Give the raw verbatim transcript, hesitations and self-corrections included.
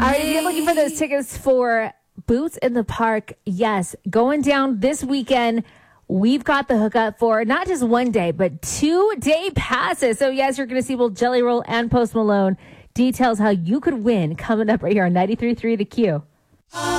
right, if you're looking for those tickets for Boots in the Park, yes, going down this weekend. We've got the hookup for not just one day, but two day passes. So, yes, you're going to see both Jelly Roll and Post Malone. Details how you could win coming up right here on ninety-three point three The Q.